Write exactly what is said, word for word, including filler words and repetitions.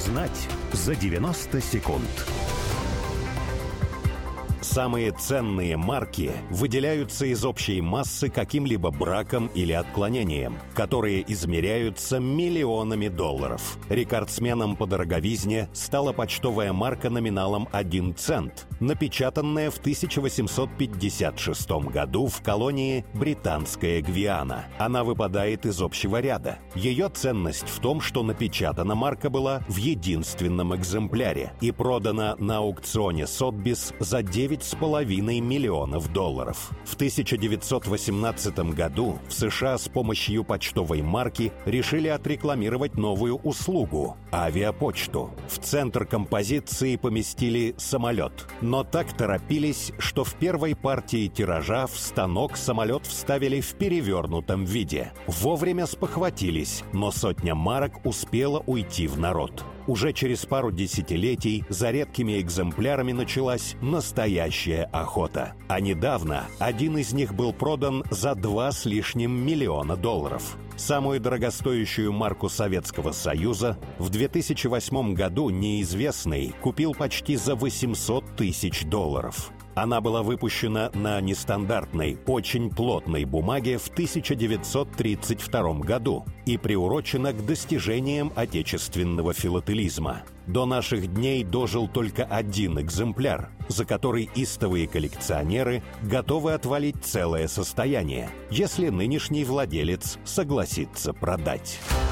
Узнать за девяносто секунд. Самые ценные марки выделяются из общей массы каким-либо браком или отклонением, которые измеряются миллионами долларов. Рекордсменом по дороговизне стала почтовая марка номиналом один цент, напечатанная в тысяча восемьсот пятьдесят шестом году в колонии Британская Гвиана. Она выпадает из общего ряда. Ее ценность в том, что напечатана марка была в единственном экземпляре и продана на аукционе Сотбис за девять с половиной миллионов долларов. В тысяча девятьсот восемнадцатом году в США с помощью почтовой марки решили отрекламировать новую услугу – авиапочту. В центр композиции поместили самолет. Но так торопились, что в первой партии тиража в станок самолет вставили в перевернутом виде. Вовремя спохватились, но сотня марок успела уйти в народ. Уже через пару десятилетий за редкими экземплярами началась настоящая охота. А недавно один из них был продан за два с лишним миллиона долларов. Самую дорогостоящую марку Советского Союза в две тысячи восьмом году неизвестный купил почти за восемьсот тысяч долларов. Она была выпущена на нестандартной, очень плотной бумаге в тысяча девятьсот тридцать втором году и приурочена к достижениям отечественного филателизма. До наших дней дожил только один экземпляр, за который истовые коллекционеры готовы отвалить целое состояние, если нынешний владелец согласится продать.